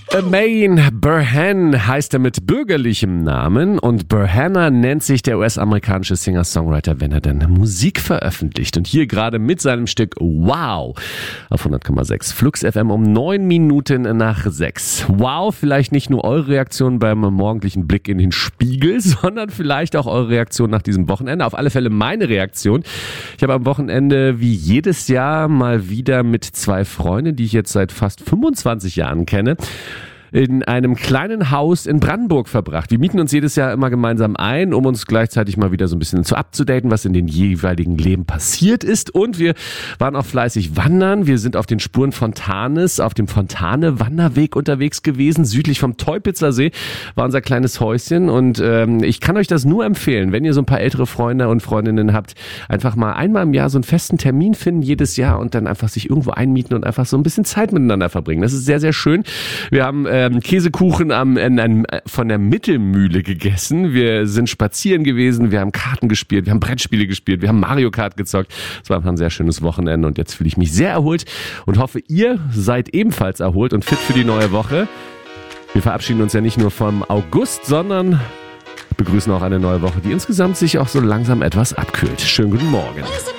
Amain Burhan heißt er mit bürgerlichem Namen und Burhana nennt sich der US-amerikanische Singer-Songwriter, wenn er dann Musik veröffentlicht. Und hier gerade mit seinem Stück Wow auf 100,6 Flux FM um 9 Minuten nach 6. Wow, vielleicht nicht nur eure Reaktion beim morgendlichen Blick in den Spiegel, sondern vielleicht auch eure Reaktion nach diesem Wochenende. Auf alle Fälle meine Reaktion. Ich habe am Wochenende wie jedes Jahr mal wieder mit 2 Freunden, die ich jetzt seit fast 25 Jahren kenne, in einem kleinen Haus in Brandenburg verbracht. Wir mieten uns jedes Jahr immer gemeinsam ein, um uns gleichzeitig mal wieder so ein bisschen zu upzudaten, was in den jeweiligen Leben passiert ist. Und wir waren auch fleißig wandern. Wir sind auf den Spuren Fontanes, auf dem Fontane-Wanderweg unterwegs gewesen. Südlich vom Teupitzer See war unser kleines Häuschen. Und ich kann euch das nur empfehlen, wenn ihr so ein paar ältere Freunde und Freundinnen habt, einfach mal einmal im Jahr so einen festen Termin finden jedes Jahr und dann einfach sich irgendwo einmieten und einfach so ein bisschen Zeit miteinander verbringen. Das ist sehr, sehr schön. Wir haben Käsekuchen von der Mittelmühle gegessen. Wir sind spazieren gewesen, wir haben Karten gespielt, wir haben Brettspiele gespielt, wir haben Mario Kart gezockt. Es war einfach ein sehr schönes Wochenende und jetzt fühle ich mich sehr erholt und hoffe, ihr seid ebenfalls erholt und fit für die neue Woche. Wir verabschieden uns ja nicht nur vom August, sondern begrüßen auch eine neue Woche, die insgesamt sich auch so langsam etwas abkühlt. Schönen guten Morgen.